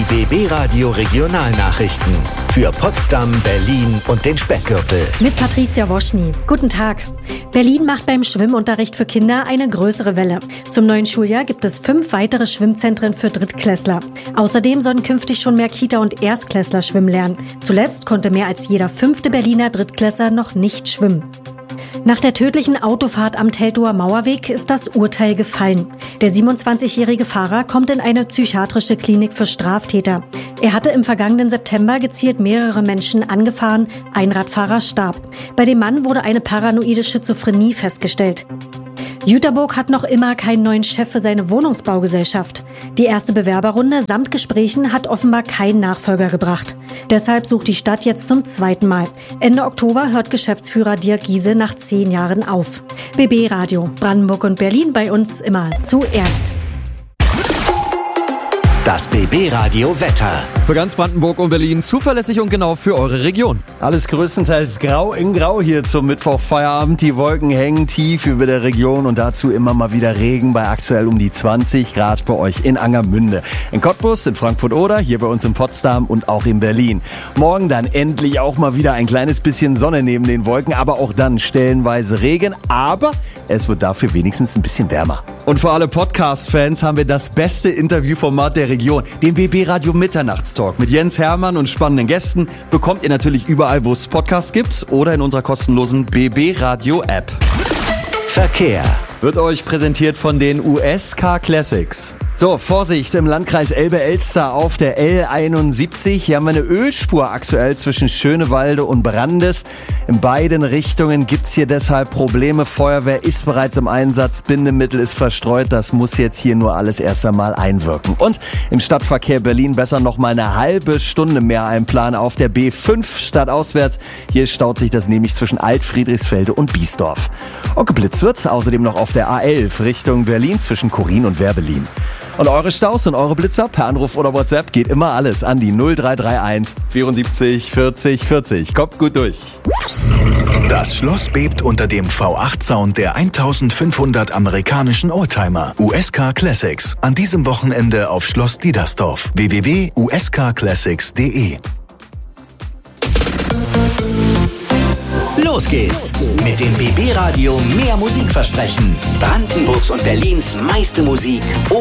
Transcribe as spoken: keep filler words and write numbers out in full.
B B Radio Regionalnachrichten für Potsdam, Berlin und den Speckgürtel. Mit Patricia Woschny. Guten Tag. Berlin macht beim Schwimmunterricht für Kinder eine größere Welle. Zum neuen Schuljahr gibt es fünf weitere Schwimmzentren für Drittklässler. Außerdem sollen künftig schon mehr Kita- und Erstklässler schwimmen lernen. Zuletzt konnte mehr als jeder fünfte Berliner Drittklässler noch nicht schwimmen. Nach der tödlichen Autofahrt am Teltower Mauerweg ist das Urteil gefallen. Der siebenundzwanzigjährige Fahrer kommt in eine psychiatrische Klinik für Straftäter. Er hatte im vergangenen September gezielt mehrere Menschen angefahren, ein Radfahrer starb. Bei dem Mann wurde eine paranoide Schizophrenie festgestellt. Jüterburg hat noch immer keinen neuen Chef für seine Wohnungsbaugesellschaft. Die erste Bewerberrunde samt Gesprächen hat offenbar keinen Nachfolger gebracht. Deshalb sucht die Stadt jetzt zum zweiten Mal. Ende Oktober hört Geschäftsführer Dirk Giese nach zehn Jahren auf. B B Radio, Brandenburg und Berlin, bei uns immer zuerst. Das B B Radio Wetter. Für ganz Brandenburg und Berlin zuverlässig und genau für eure Region. Alles größtenteils grau in grau hier zum Mittwochfeierabend. Die Wolken hängen tief über der Region und dazu immer mal wieder Regen bei aktuell um die zwanzig Grad bei euch in Angermünde. In Cottbus, in Frankfurt-Oder, hier bei uns in Potsdam und auch in Berlin. Morgen dann endlich auch mal wieder ein kleines bisschen Sonne neben den Wolken, aber auch dann stellenweise Regen. Aber es wird dafür wenigstens ein bisschen wärmer. Und für alle Podcast-Fans haben wir das beste Interviewformat der Region, den B B Radio Mitternachtstalk mit Jens Hermann und spannenden Gästen. Bekommt ihr natürlich überall, wo es Podcasts gibt oder in unserer kostenlosen B B Radio App. Verkehr Wird euch präsentiert von den U S Car Classics. So, Vorsicht im Landkreis Elbe-Elster auf der L einundsiebzig. Hier haben wir eine Ölspur aktuell zwischen Schönewalde und Brandes. In beiden Richtungen gibt's hier deshalb Probleme. Feuerwehr ist bereits im Einsatz, Bindemittel ist verstreut. Das muss jetzt hier nur alles erst einmal einwirken. Und im Stadtverkehr Berlin besser noch mal eine halbe Stunde mehr einplanen auf der B fünf stadtauswärts. Hier staut sich das nämlich zwischen Alt-Friedrichsfelde und Biesdorf. Und geblitzt wird außerdem noch auf der A elf Richtung Berlin zwischen Chorin und Werbelin. Und eure Staus und eure Blitzer per Anruf oder WhatsApp geht immer alles an die null drei drei eins vierundsiebzig vierzig vierzig. Kommt gut durch. Das Schloss bebt unter dem V acht Sound der eintausendfünfhundert amerikanischen Oldtimer. U S Car Classics. An diesem Wochenende auf Schloss Diedersdorf. w w w punkt u s car classics punkt d e. Los geht's mit dem B B Radio Mehr Musik versprechen. Brandenburgs und Berlins meiste Musik